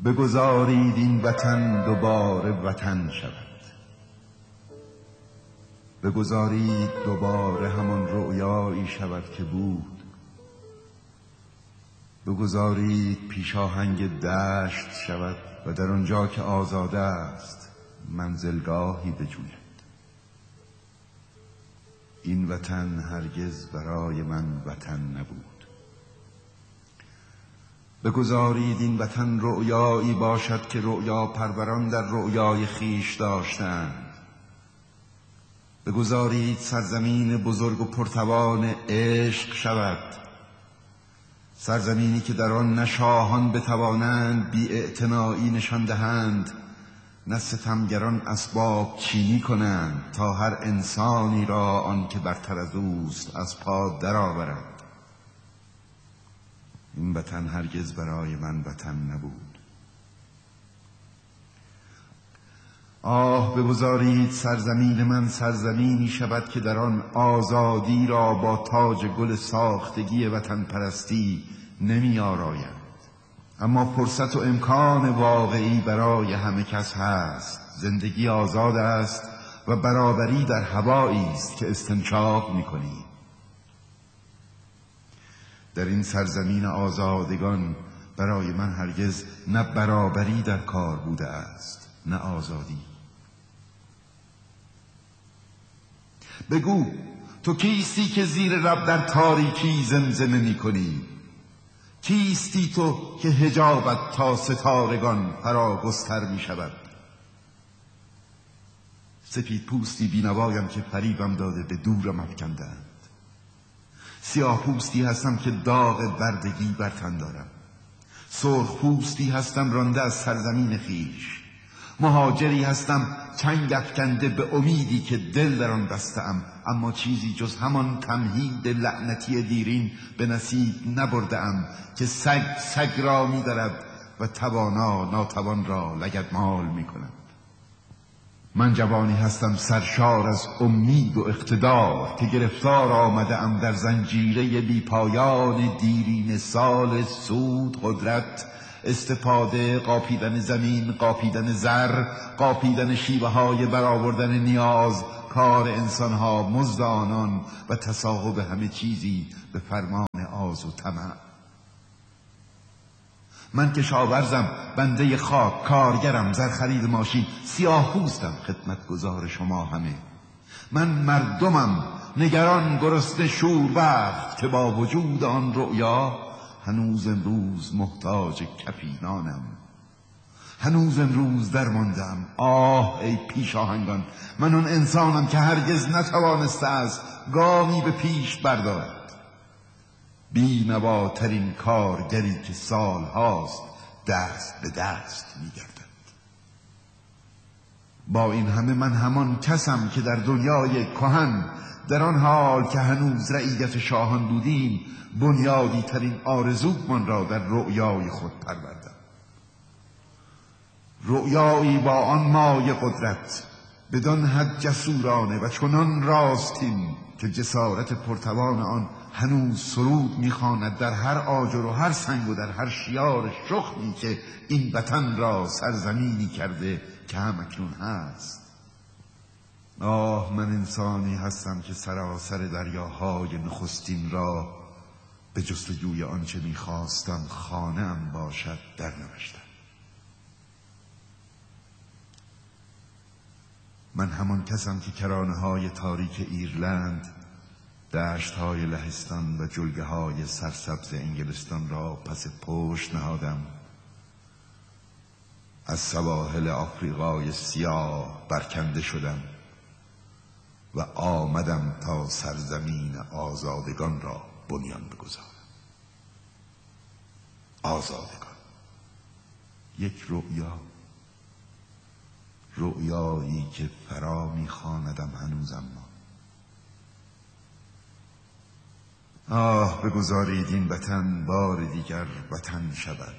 بگذارید این وطن دوباره وطن شود. بگذارید دوباره همان رؤیایی شود که بود. بگذارید پیشاهنگ دشت شود و در آنجا که آزاده است منزلگاهی بجوید. این وطن هرگز برای من وطن نبود. بگذارید این وطن رؤیایی باشد که رؤیا پروران در رؤیای خیش داشتند. بگذارید سرزمین بزرگ و پرتوان عشق شود، سرزمینی که در آن نه شاهان بتوانند بی‌اعتنایی نشان دهند، نه ستمگران اسباب چینی کنند تا هر انسانی را آن که برتر از اوست از پا درآورند. این وطن هرگز برای من وطن نبود. آه بگذارید سرزمین من سرزمینی شود که در آن آزادی را با تاج گل ساختگی وطن پرستی نمی آرایند. اما فرصت و امکان واقعی برای همه کس هست. زندگی آزاد است و برابری در هوایی است که استنشاق می کنی. در این سرزمین آزادگان برای من هرگز نه برابری در کار بوده است نه آزادی. بگو تو کیستی که زیر لب در تاریکی زمزمه می کنی؟ کیستی تو که حجابت تا ستارگان فرا گستر می شود؟ سپید پوستی بینوایم که فریبم داده به دورم افکندند. سیاه پوستی هستم که داغ بردگی بر تن دارم. سرخ پوستی هستم رانده از سرزمین خیش. مهاجری هستم چنگ افکنده به امیدی که دل در آن بسته‌ام، اما چیزی جز همان تمهید لعنتی دیرین به نصیب نبرده‌ام که سگ را می‌درد و توانا ناتوان را لگدمال می‌کند. من جوانی هستم سرشار از امید و اقتدار که گرفتار آمده‌ام در زنجیره بیپایان دیرین سال سود، قدرت، استفاده، قاپیدن زمین، قاپیدن زر، قاپیدن شیوه های برآوردن نیاز، کار انسانها، مزد آنان و تصاحب همه چیزی به فرمان آز و طمع. من کشاورزم، بنده خاک، کارگرم، زرخرید ماشین، سیاه پوستم خدمتگزار شما همه. من مردمم، نگران، گرسنه، شوربخت که با وجود آن رؤیا هنوز امروز محتاج کفینانم. هنوز امروز درماندم. آه ای پیشاهنگان، من اون انسانم که هرگز نتوانسته است گامی به پیش بردارد. بی‌نواترین کارگری که سالهاست دست به دست می‌گردد. با این همه من همان کسم که در دنیای کهن، در آن حال که هنوز رعیت شاهان بودیم، بنیادی ترین آرزومان را در رؤیای خود پروردم. رؤیایی با آن مایه قدرت، بدان حد جسورانه و چنان راستین که جسارت پرتوان آن هنوز سرود می‌خواند در هر آجر و هر سنگ و در هر شیار شخمی که این وطن را سرزمینی کرده که همکنون هست. آه من انسانی هستم که سراسر دریاهای نخستین را به جستجوی آنچه می‌خواستم خانه‌ام باشد در نوشتم. من همان کسم که کرانه‌های تاریک ایرلند، دشت‌های لهستان و جلگه‌های سرسبز انگلستان را پس پشت نهادم. از سواحل آفریقای سیاه برکنده شدم و آمدم تا سرزمین آزادگان را بنیان بگذارم. آزادگان، یک رؤیایی که فرا می‌خواندم هنوز. اما آه بگذارید این وطن بار دیگر وطن شود.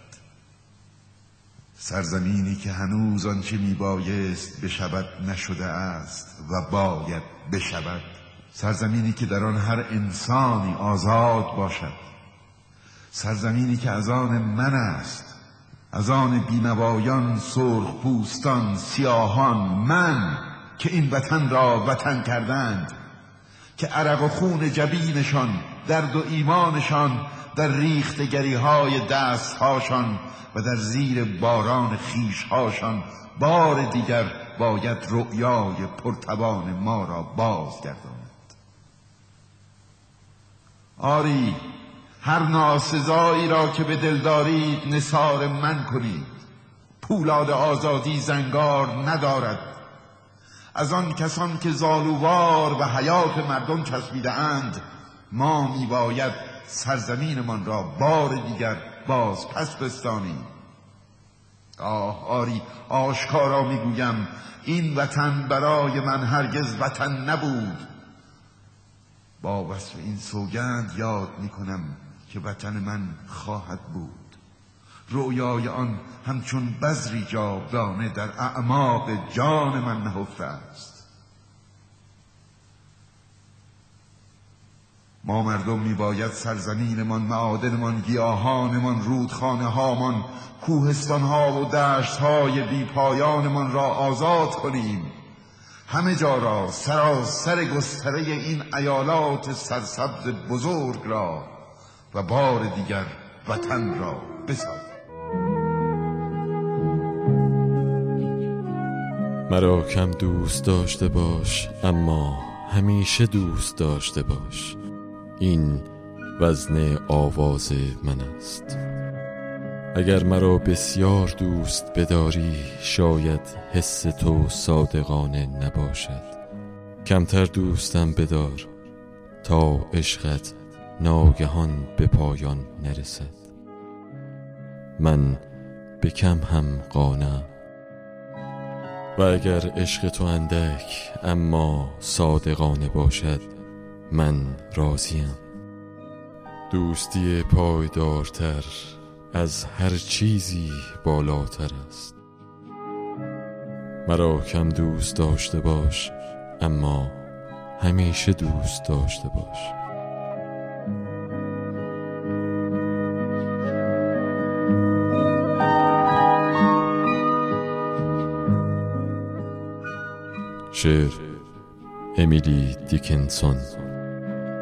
سرزمینی که هنوز آنچه میبایست بشود نشده است و باید بشود. سرزمینی که در آن هر انسانی آزاد باشد. سرزمینی که از آن من است از آن بینوایان، سرخ پوستان، سیاهان، من که این وطن را وطن کردند، که عرق و خون جبینشان، درد و ایمانشان در ریختگری‌های دستهاشان و در زیر باران خیشهاشان بار دیگر باید رؤیای پرتوان ما را بازگرداند. آری، هر ناسزایی را که به دل دارید نثار من کنید. پولاد آزادی زنگار ندارد. از آن کسان که زالووار و حیات مردم چسبیده اند، ما میباید سرزمینمان را بار دیگر باز پس بستانیم. آری، آشکارا میگویم این وطن برای من هرگز وطن نبود. با وصف این سوگند یاد میکنم که وطن من خواهد بود. رؤیای آن همچون بذری جاودانه در اعماق جان من نهفته است. ما مردم میباید سرزمینمان، معادنمان، گیاهانمان، رودخانه هامان، کوهستان ها و دشت های بی پایانمان را آزاد کنیم. همه جا را، سراسر گستره این ایالات سرسبز بزرگ را و بار دیگر وطن را بسازیم. مرا کم دوست داشته باش، اما همیشه دوست داشته باش. این وزن آواز من است. اگر مرا بسیار دوست بداری، شاید حس تو صادقانه نباشد. کمتر دوستم بدار تا عشقت ناگهان به پایان نرسد. من به کم هم قانعم. و اگر عشق تو اندک اما صادقانه باشد، من راضیم. دوستی پایدارتر از هر چیزی بالاتر است. مرا کم دوست داشته باش، اما همیشه دوست داشته باش. شعر امیلی دیکنسون.